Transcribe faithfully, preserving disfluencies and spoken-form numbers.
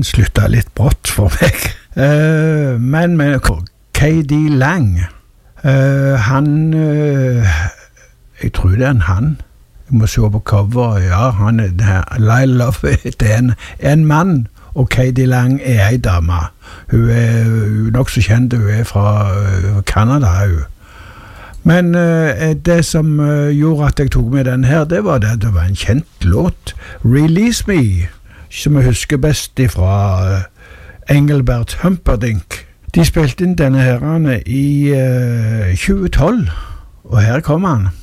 den sluttet litt brått for meg. Uh, men med K D Lang, uh, han, uh, jeg tror det er en han, jeg må se på cover, ja, han er det her, Lyle Lovett, det er en, en mann, og K D Lang er en dame. Hun er nok så kjent, hun er fra uh, Canada, hun. Men uh, det som uh, gjorde at jeg tok med den her, det var det at det var en kjent låt, Release Me, som jeg husker best fra uh, Engelbert Humperdinck. De spilte inn denne herrene i uh, tjue tolv, og her kommer han.